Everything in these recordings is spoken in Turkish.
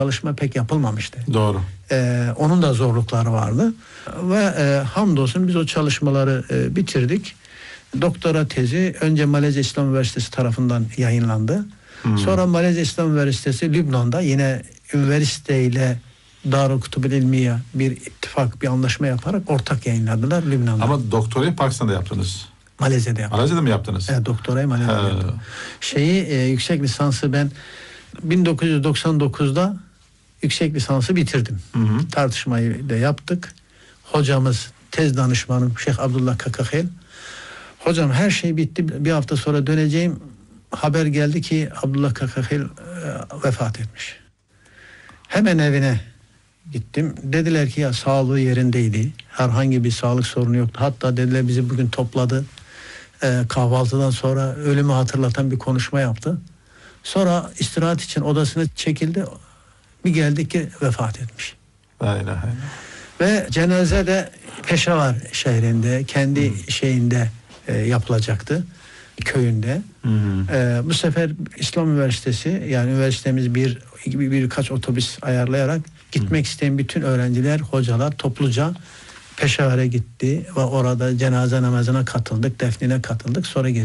çalışma pek yapılmamıştı. Doğru. Onun da zorlukları vardı. Ve hamdolsun biz o çalışmaları bitirdik. Doktora tezi önce Malezya İslam Üniversitesi tarafından yayınlandı. Sonra Malezya İslam Üniversitesi Lübnan'da yine üniversiteyle Darül Kutubul İlmiye bir ittifak, bir anlaşma yaparak ortak yayınladılar Lübnan'da. Ama doktorayı Pakistan'da yaptınız. Malezya'da yaptım. Malezya'da mı yaptınız? Evet, doktorayı Malezya'da yaptım. Yüksek lisansı ben 1999'da yüksek lisansı bitirdim. Tartışmayı da yaptık. Hocamız, tez danışmanım Şeyh Abdullah Kakahel. Hocam her şey bitti. Bir hafta sonra döneceğim. Haber geldi ki Abdullah Kakahel vefat etmiş. Hemen evine gittim. Dediler ki ya sağlığı yerindeydi. Herhangi bir sağlık sorunu yoktu. Hatta dediler bizi bugün topladı. Kahvaltıdan sonra ölümü hatırlatan bir konuşma yaptı. Sonra istirahat için odasına çekildi. Bir geldik ki vefat etmiş. Aynen. Ve cenaze de Peşavar şehrinde, kendi şeyinde yapılacaktı. Köyünde. Bu sefer İslam Üniversitesi, yani üniversitemiz birkaç otobüs ayarlayarak gitmek isteyen bütün öğrenciler, hocalar topluca Peşavar'a gitti ve orada cenaze namazına katıldık, defnine katıldık, sonra geri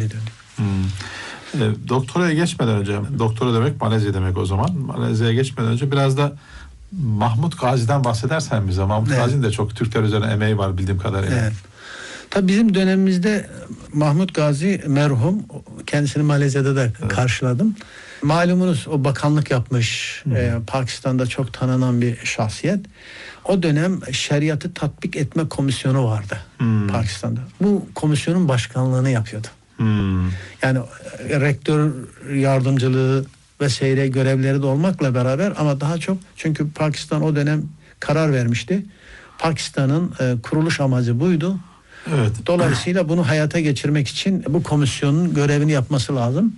döndük. Doktoraya geçmeden önce, doktora demek Malezya demek o zaman. Malezya'ya geçmeden önce biraz da Mahmut Gazi'den bahsedersen bize. Mahmut Gazi'nin de çok Türkler üzerine emeği var bildiğim kadarıyla. Evet. Tabii bizim dönemimizde Mahmut Gazi merhum, kendisini Malezya'da da karşıladım. Malumunuz o bakanlık yapmış, Pakistan'da çok tanınan bir şahsiyet. O dönem şeriatı tatbik etme komisyonu vardı Pakistan'da. Bu komisyonun başkanlığını yapıyordu. Yani rektör yardımcılığı vesaire görevleri de olmakla beraber, ama daha çok çünkü Pakistan o dönem karar vermişti. Pakistan'ın kuruluş amacı buydu. Evet. Dolayısıyla bunu hayata geçirmek için bu komisyonun görevini yapması lazım.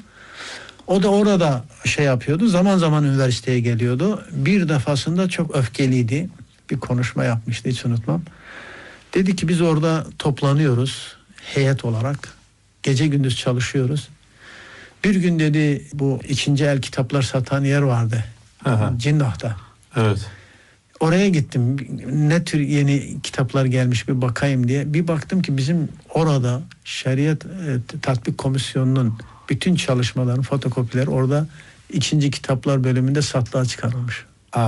O da orada yapıyordu. Zaman zaman üniversiteye geliyordu. Bir defasında çok öfkeliydi. Bir konuşma yapmıştı, hiç unutmam. Dedi ki biz orada toplanıyoruz heyet olarak. Gece gündüz çalışıyoruz. Bir gün dedi bu ikinci el kitaplar satan yer vardı. Cinnah'ta. Evet. Oraya gittim. Ne tür yeni kitaplar gelmiş bir bakayım diye. Bir baktım ki bizim orada Şeriat Tatbik Komisyonu'nun bütün çalışmaların fotokopileri orada ikinci kitaplar bölümünde satılığa çıkarılmış.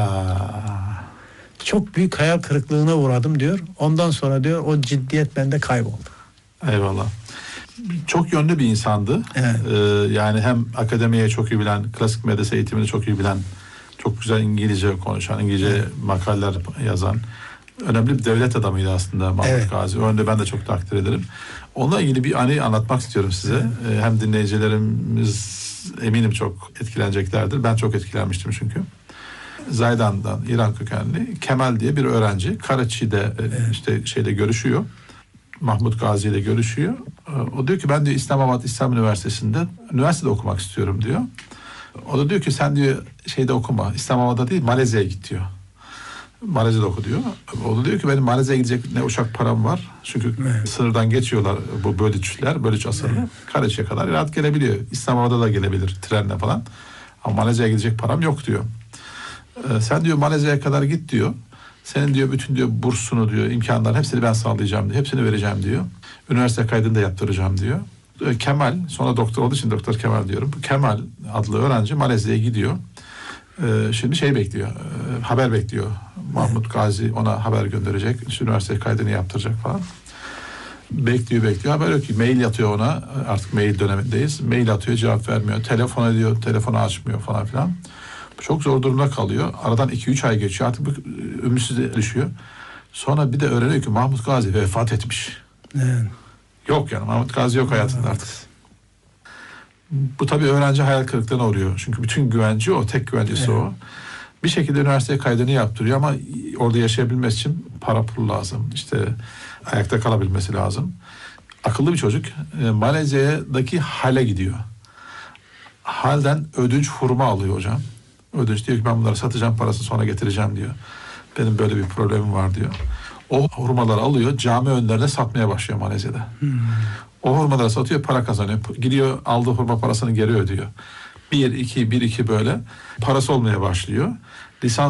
Çok büyük hayal kırıklığına uğradım diyor. Ondan sonra diyor o ciddiyet bende kayboldu. Eyvallah. Çok yönlü bir insandı. Evet. Yani hem akademiye çok iyi bilen, klasik medrese eğitimini çok iyi bilen, çok güzel İngilizce konuşan, İngilizce makaleler yazan önemli bir devlet adamıydı aslında Mahmut Gazi. O yönde ben de çok takdir ederim. Onunla ilgili bir anıyı anlatmak istiyorum size. Hem dinleyicilerimiz eminim çok etkileneceklerdir. Ben çok etkilenmiştim çünkü. Zaydan'dan İran kökenli Kemal diye bir öğrenci Karaçi'de şeyle görüşüyor. Mahmut Gazi ile görüşüyor. O diyor ki ben diyor İslamabad İslam Üniversitesi'nde üniversitede okumak istiyorum diyor. O da diyor ki sen diyor şeyde okuma, İslamabad'da değil Malezya'ya git diyor. Malezya'da oku diyor. O da diyor ki benim Malezya'ya gidecek ne uçak param var. Çünkü sınırdan geçiyorlar bu Bölüç asırlı. Karaçi'ye kadar rahat gelebiliyor. İslamabad'a da gelebilir trenle falan. Ama Malezya'ya gidecek param yok diyor. Sen diyor Malezya'ya kadar git diyor. Senin diyor bütün diyor bursunu diyor, imkanların hepsini ben sağlayacağım diyor. Hepsini vereceğim diyor. Üniversite kaydını da yaptıracağım diyor. Kemal, sonra doktor olduğu için Doktor Kemal diyorum. Kemal adlı öğrenci Malezya'ya gidiyor. Şimdi bekliyor. Haber bekliyor. Mahmut Gazi ona haber gönderecek. İşte üniversite kaydını yaptıracak falan. Bekliyor. Haber yok ki. Mail atıyor ona. Artık mail dönemindeyiz. Mail atıyor, cevap vermiyor. Telefon ediyor, telefonu açmıyor falan filan. Çok zor durumda kalıyor. Aradan 2-3 ay geçiyor. Artık ümitsizliğe düşüyor. Sonra bir de öğreniyor ki Mahmut Gazi vefat etmiş. Evet. Yok yani Mahmut Gazi yok hayatında artık. Bu tabii öğrenci hayal kırıklığına uğruyor. Çünkü bütün güvenci o, tek güvencisi o. Bir şekilde üniversite kaydını yaptırıyor ama orada yaşayabilmesi için para pul lazım. İşte ayakta kalabilmesi lazım. Akıllı bir çocuk. Malezya'daki hale gidiyor. Halden ödünç hurma alıyor hocam. Ödünç diyor ki ben bunları satacağım, parasını sonra getireceğim diyor. Benim böyle bir problemim var diyor. O hurmaları alıyor, cami önlerine satmaya başlıyor Malezya'da. O hurmaları satıyor, para kazanıyor. Gidiyor, aldığı hurma parasını geri ödüyor. 1-2 böyle parası olmaya başlıyor. Lisans